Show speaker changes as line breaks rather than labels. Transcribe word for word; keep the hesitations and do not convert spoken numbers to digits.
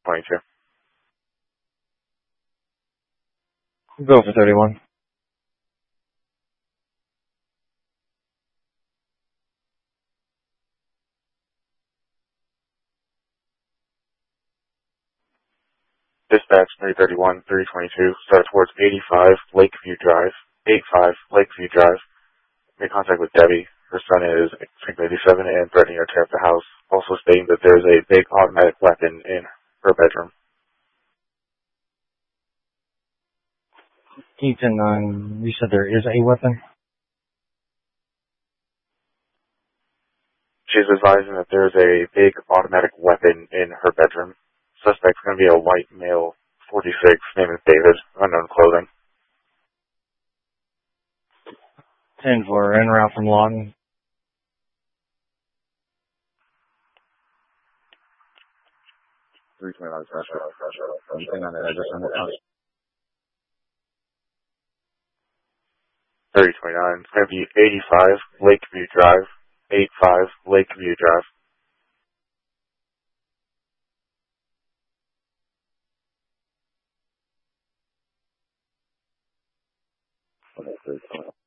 twenty-two.
Go for thirty-one.
Dispatch three thirty-one, three twenty-two, start towards eighty-five Lakeview Drive, eighty-five Lakeview Drive. Make contact with Debbie. Her son is eighty-seven and threatening to tear up the house. Also stating that there's a big automatic weapon in her bedroom.
Ethan, um, you said there is a weapon?
She's advising that there's a big automatic weapon in her bedroom. Suspect's going to be a white male, forty-six, name is David, unknown clothing.
ten four, en route from Lawton.
three twenty-nine, pressure, pressure, anything on the address on the house?
thirty twenty-nine, it's going to be eighty-five Lakeview Drive, eighty-five Lakeview Drive.
Okay, thirty twenty-nine.